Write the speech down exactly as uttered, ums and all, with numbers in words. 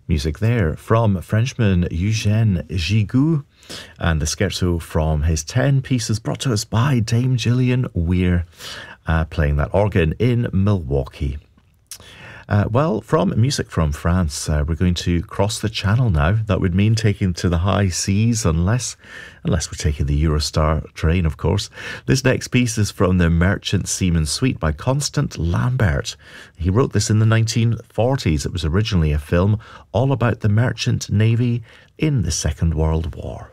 Music there from Frenchman Eugène Gigoux, and the scherzo from his ten pieces brought to us by Dame Gillian Weir, uh, playing that organ in Milwaukee. Uh, well, from music from France, uh, we're going to cross the channel now. That would mean taking to the high seas, unless unless we're taking the Eurostar train, of course. This next piece is from the Merchant Seaman Suite by Constant Lambert. He wrote this in the nineteen forties. It was originally a film all about the merchant navy in the Second World War.